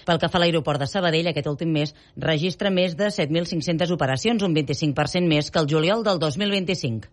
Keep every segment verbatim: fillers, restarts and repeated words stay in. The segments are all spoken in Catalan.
Pel que fa a l'aeroport de Sabadell, aquest últim mes registra més de set mil cinc-centes operacions, un vint-i-cinc per cent més que el juliol del dos mil vint-i-cinc.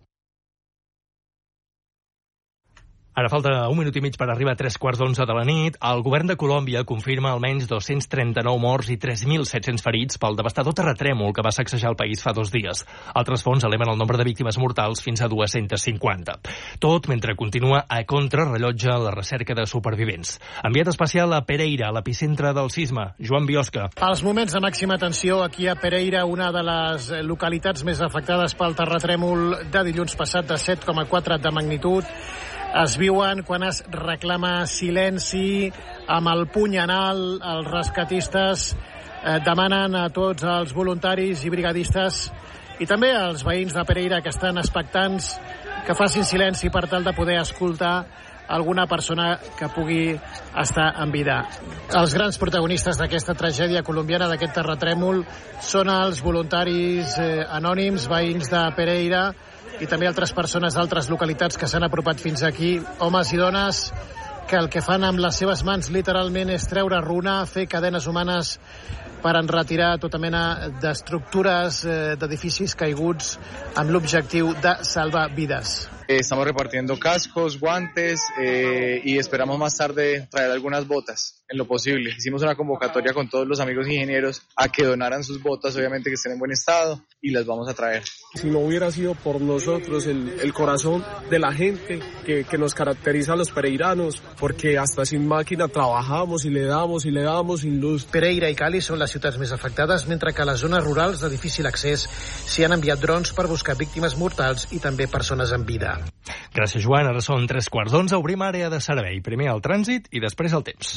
Ara falta un minut i mig per arribar a tres quarts d'onze de la nit. El govern de Colòmbia confirma almenys dos-cents trenta-nou morts i tres mil set-cents ferits pel devastador terratrèmol que va sacsejar el país fa dos dies. Altres fonts eleven el nombre de víctimes mortals fins a dues-centes cinquanta. Tot mentre continua a contrarrellotge la recerca de supervivents. Enviat especial a Pereira, a l'epicentre del sisme. Joan Biosca. Els moments de màxima tensió aquí a Pereira, una de les localitats més afectades pel terratrèmol de dilluns passat de set coma quatre de magnitud, es viuen quan es reclama silenci, amb el puny en alt. Els rescatistes eh, demanen a tots els voluntaris i brigadistes i també als veïns de Pereira que estan expectants que facin silenci per tal de poder escoltar alguna persona que pugui estar en vida. Els grans protagonistes d'aquesta tragèdia colombiana, d'aquest terratrèmol, són els voluntaris eh, anònims, veïns de Pereira, i també altres persones d'altres localitats que s'han apropat fins aquí, homes i dones que el que fan amb les seves mans literalment és treure runa, fer cadenes humanes per enretirar tota mena d'estructures eh, d'edificis caiguts amb l'objectiu de salvar vides. Estamos repartiendo cascos, guantes eh, y esperamos más tarde traer algunas botas en lo posible. Hicimos una convocatoria con todos los amigos ingenieros a que donaran sus botas, obviamente que estén en buen estado, y las vamos a traer. Si no hubiera sido por nosotros, el, el corazón de la gente que, que nos caracteriza a los pereiranos, porque hasta sin máquina trabajamos y le damos y le damos sin luz. Pereira i Cali són les ciutats més afectades, mentre que a les zones rurals de difícil accés s'hi han enviat drons per buscar víctimes mortals i també persones en vida. Gràcies, Joan. Ara són tres quarts d'onze. Obrim àrea de servei. Primer el trànsit i després el temps.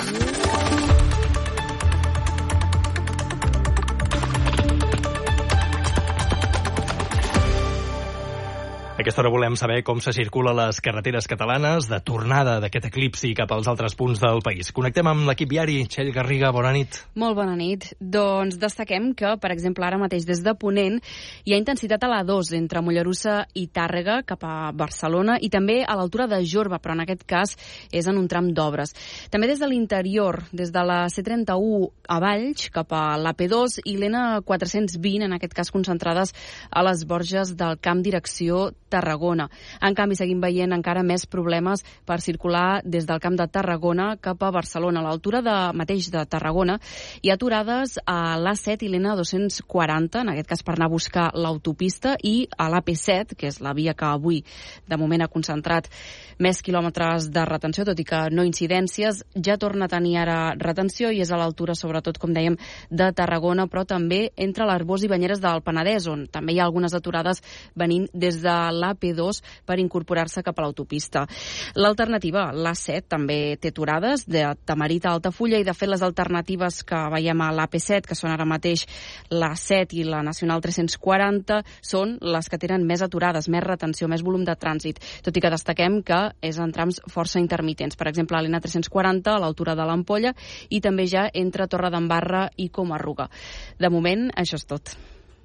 A aquesta hora volem saber com se circula a les carreteres catalanes de tornada d'aquest eclipsi cap als altres punts del país. Connectem amb l'equip viari. Txell Garriga, bona nit. Molt bona nit. Doncs destaquem que, per exemple, ara mateix des de Ponent hi ha intensitat a l'A dos entre Mollerussa i Tàrrega cap a Barcelona i també a l'altura de Jorba, però en aquest cas és en un tram d'obres. També des de l'interior, des de la C trenta-u a Valls cap a l'A P dos i l'N quatre-cents vint, en aquest cas concentrades a les Borges del Camp direcció Tarragona. En canvi, seguim veient encara més problemes per circular des del Camp de Tarragona cap a Barcelona. A l'altura de, mateix de Tarragona hi ha aturades a l'A set i l'N dos-cents quaranta, en aquest cas per anar a buscar l'autopista, i a l'A P set, que és la via que avui de moment ha concentrat més quilòmetres de retenció, tot i que no incidències. Ja torna a tenir ara retenció i és a l'altura, sobretot, com dèiem, de Tarragona, però també entre l'Arboç i Banyeres del Penedès, on també hi ha algunes aturades venint des de l'A P dos per incorporar-se cap a l'autopista. L'alternativa, l'A set, també té aturades de Tamarit a Altafulla, i de fet les alternatives que veiem a l'A P set, que són ara mateix l'A set i la Nacional tres-cents quaranta, són les que tenen més aturades, més retenció, més volum de trànsit, tot i que destaquem que és en trams força intermitents. Per exemple, a l'N tres-cents quaranta, a l'altura de l'Ampolla, i també ja entre Torredembarra i Comarruga. De moment, això és tot.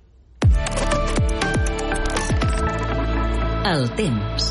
El temps.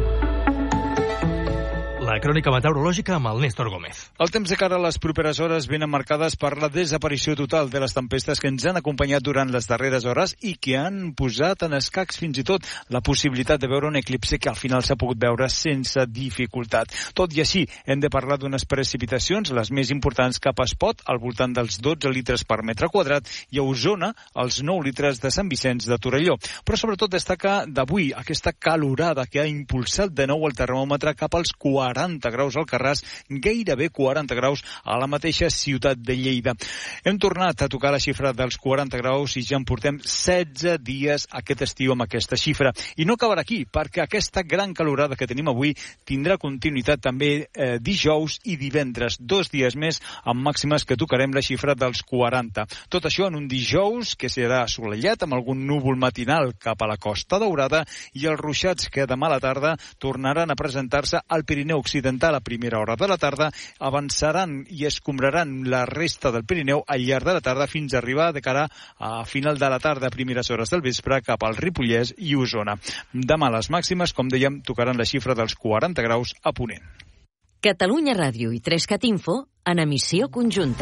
La crònica meteorològica amb el Néstor Gómez. El temps de cara a les properes hores venen marcades per la desaparició total de les tempestes que ens han acompanyat durant les darreres hores i que han posat en escacs fins i tot la possibilitat de veure un eclipsi que al final s'ha pogut veure sense dificultat. Tot i així, hem de parlar d'unes precipitacions, les més importants cap a Espot, al voltant dels dotze litres per metre quadrat, i a Osona, els nou litres de Sant Vicenç de Torelló. Però sobretot destaca d'avui aquesta calorada que ha impulsat de nou el termòmetre cap als quaranta graus al Carràs, gairebé quaranta graus a la mateixa ciutat de Lleida. Hem tornat a tocar la xifra dels quaranta graus i ja en portem setze dies aquest estiu amb aquesta xifra. I no acabarà aquí, perquè aquesta gran calorada que tenim avui tindrà continuïtat també eh, dijous i divendres, dos dies més amb màximes que tocarem la xifra dels quaranta. Tot això en un dijous que serà assolellat amb algun núvol matinal cap a la Costa Daurada i els ruixats que demà a la tarda tornaran a presentar-se al Pirineu Occidental a primera hora de la tarda, avançaran i escombraran la resta del Pirineu al llarg de la tarda fins a arribar de cara a final de la tarda, a primeres hores del vespre, cap al Ripollès i Osona. Demà les màximes, com dèiem, tocaran la xifra dels quaranta graus a Ponent. Catalunya Ràdio i tres cat Info en emissió conjunta.